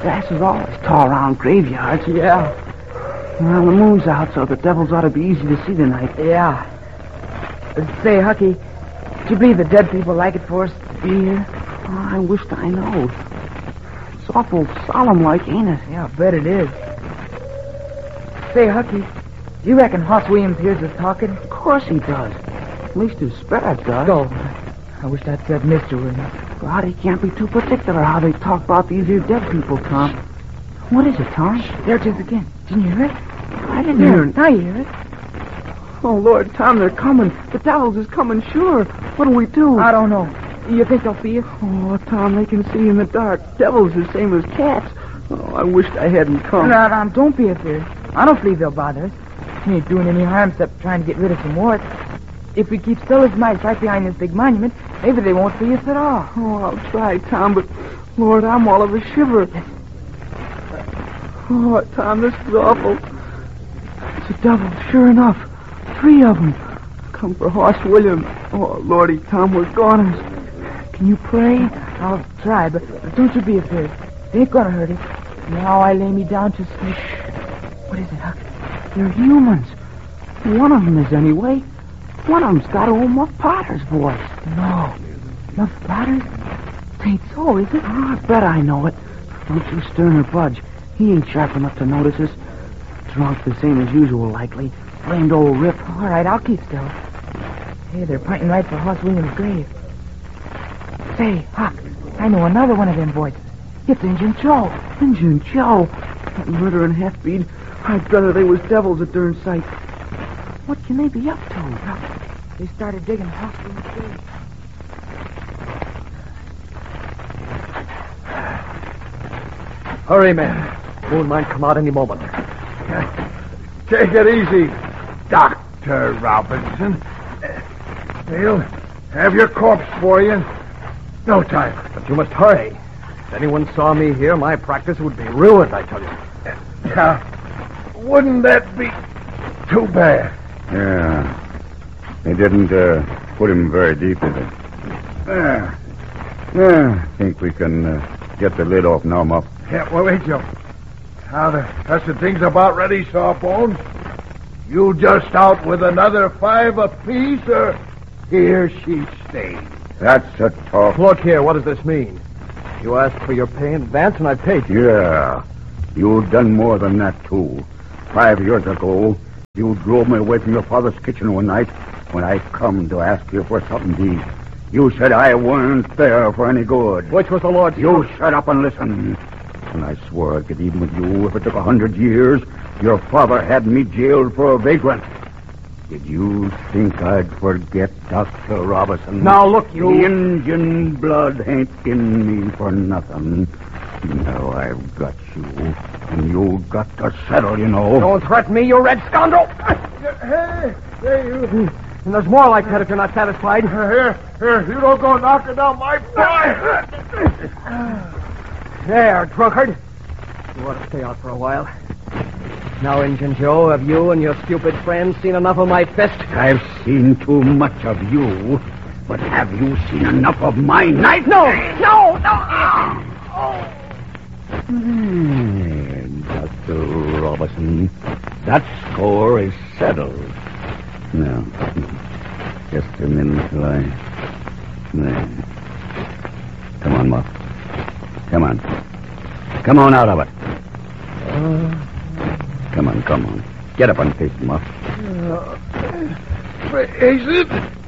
grass is always tall around graveyards. Yeah. Well, the moon's out, so the devils ought to be easy to see tonight. Yeah. Say, Hucky, do you believe the dead people like it for us to be here? Oh, I wished I knowed. It's awful solemn-like, ain't it? Yeah, I bet it is. Say, Hucky, do you reckon Hoss Williams hears us talking? Of course he does. At least his spirit does. Oh, I wish I'd said Mr. Williams. God, he can't be too particular how they talk about these here dead people, Tom. What is it, Tom? There it is again. Didn't you hear it? I didn't hear it. Now you hear it. Oh, Lord, Tom, they're coming. The devils is coming, sure. What do we do? I don't know. You think they'll see us? Oh, Tom, they can see in the dark. Devils the same as cats. Oh, I wished I hadn't come. No, don't be afraid. I don't believe they'll bother us. We ain't doing any harm except trying to get rid of some warts. If we keep still as mice right behind this big monument, maybe they won't see us at all. Oh, I'll try, Tom, but, Lord, I'm all of a shiver. Oh, Tom, this is awful. It's a devil, sure enough. 3 of them. Come for Hoss Williams. Oh, Lordy, Tom, we're goners. Can you pray? I'll try, but don't you be afraid. They ain't gonna hurt us. Now I lay me down to sleep. What is it, Huck? They're humans. One of them is, anyway. One of them's got old Muff Potter's voice. No. Muff Potter's? It ain't so, is it? Oh, I bet I know it. Don't you stir nor budge. He ain't sharp enough to notice us. Drunk the same as usual, likely. Blamed old Rip. All right, I'll keep still. Hey, they're pointing right for Hoss Williams' grave. Say, Huck, I know another one of them voices. It's Injun Joe. Injun Joe? That murdering half-breed. I'd rather they was devils at their sight. What can they be up to? They started digging Hoss Williams' grave. Hurry, men. Moon might come out any moment. Take it easy, Dr. Robinson. They'll have your corpse for you in no time. But you must hurry. If anyone saw me here, my practice would be ruined, I tell you. Wouldn't that be too bad? Yeah. They didn't put him very deep, did they? I think we can get the lid off now, Muff. Yeah, well, wait, Joe. Now that's the thing's about ready, Sawbones. You just out with another 5 apiece, or here she stays. That's a talk. Look here, what does this mean? You asked for your pay in advance, and I paid you. Yeah. You've done more than that, too. 5 years ago, you drove me away from your father's kitchen one night when I come to ask you for something to eat. You said I weren't there for any good. Which was the Lord's... You shut up and listen. And I swore I'd get even with you if it took 100 years. Your father had me jailed for a vagrant. Did you think I'd forget, Dr. Robinson? Now, look, you... The Indian blood ain't in me for nothing. Now I've got you, and you've got to settle, you know. Don't threaten me, you red scoundrel! Hey, you... And there's more like that if you're not satisfied. Here, you don't go knocking down my boy. There, drunkard. You ought to stay out for a while. Now, Injun Joe, have you and your stupid friends seen enough of my fist? I've seen too much of you, but have you seen enough of my knife? No! Dr. Robinson, that score is settled. Now, just a minute till I... There. Come on, Muff. Come on. Come on out of it. Come on. Get up and face him, Muff. Is it?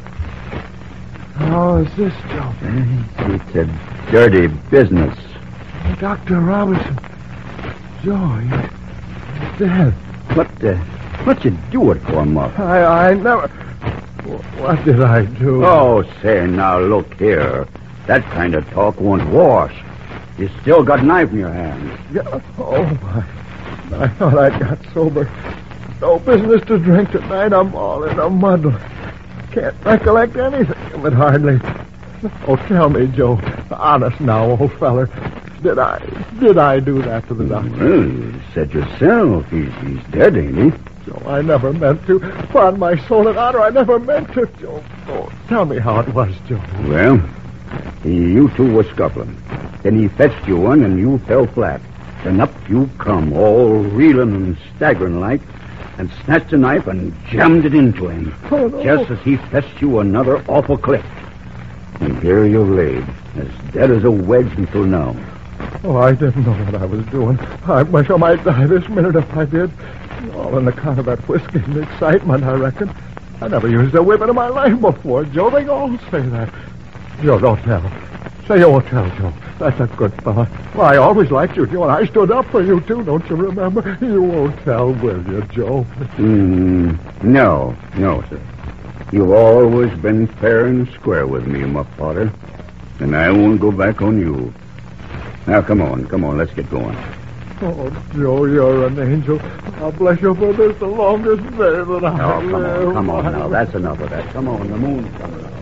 How is this, Joe? It's a dirty business. Dr. Robinson. Joe, he's dead. What'd you do it for, Muff? I never... What did I do? Oh, say, now, look here. That kind of talk won't wash. You still got a knife in your hand. Yeah. Oh, my. I thought I got sober. No business to drink tonight. I'm all in a muddle. Can't recollect anything of it, hardly. Oh, tell me, Joe. Honest now, old feller. Did I do that to the doctor? Well, you said yourself. He's dead, ain't he? Joe, I never meant to. Upon my soul and honor, I never meant to, Joe. Oh, tell me how it was, Joe. Well, you two were scuffling. Then he fetched you one, and you fell flat. Then up you come, all reeling and staggering like, and snatched a knife and jammed it into him, Oh, no. just as he fetched you another awful clip. And here you laid, as dead as a wedge until now. Oh, I didn't know what I was doing. I wish I might die this minute if I did. All on account of that whiskey and the excitement, I reckon. I never used a whipping in my life before, Joe. They all say that. Joe, don't tell. Say you won't tell, Joe. That's a good fella. Well, I always liked you, Joe, and I stood up for you, too. Don't you remember? You won't tell, will you, Joe? No, sir. You've always been fair and square with me, my father. And I won't go back on you. Now, come on, let's get going. Oh, Joe, you're an angel. I'll bless you for this the longest day that I live. Come on now. That's enough of that. Come on, the moon's coming up.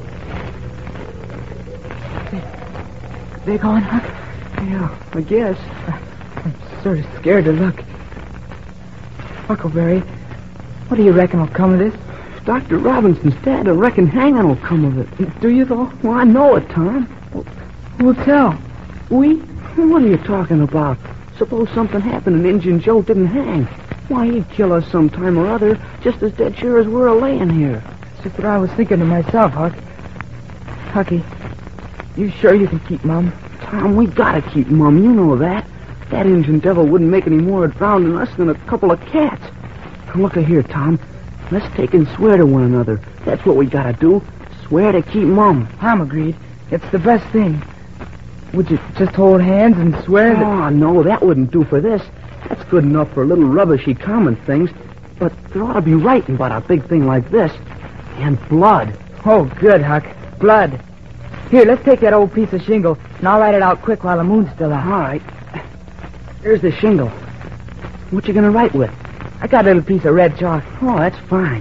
They gone, huh? Yeah, I guess. I'm sort of scared to look. Huckleberry, what do you reckon will come of this? Dr. Robinson's dead. I reckon hanging will come of it. Do you, though? Well, I know it, Tom. Who'll tell? We? What are you talking about? Suppose something happened and Injun Joe didn't hang. Why, he'd kill us sometime or other, just as dead sure as we're a-laying here. It's just what I was thinking to myself, Huck. Hucky, you sure you can keep Mum? Tom, we gotta keep Mum. You know that. That Injun devil wouldn't make any more of drowning us than a couple of cats. Now, look here, Tom. Let's take and swear to one another. That's what we gotta do. Swear to keep Mum. I'm agreed. It's the best thing. Would you just hold hands and swear that... Oh, no, that wouldn't do for this. That's good enough for little rubbishy common things. But there ought to be writing about a big thing like this. And blood. Oh, good, Huck. Blood. Here, let's take that old piece of shingle, and I'll write it out quick while the moon's still out. All right. Here's the shingle. What you gonna write with? I got a little piece of red chalk. Oh, that's fine.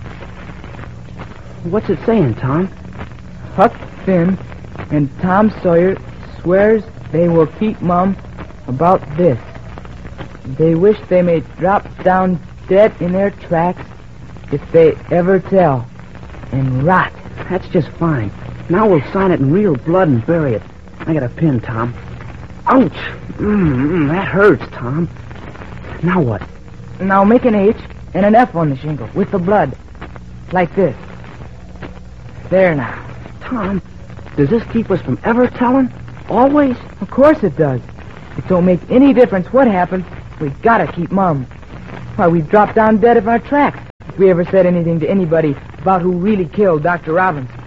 What's it saying, Tom? Huck Finn and Tom Sawyer swears they will keep Mum about this. They wish they may drop down dead in their tracks if they ever tell, and rot. That's just fine. Now we'll sign it in real blood and bury it. I got a pin, Tom. Ouch! That hurts, Tom. Now what? Now make an H and an F on the shingle with the blood. Like this. There now. Tom, does this keep us from ever telling? Always? Of course it does. It don't make any difference what happens. We gotta keep Mum. Why, we'd drop down dead of our tracks if we ever said anything to anybody about who really killed Dr. Robinson.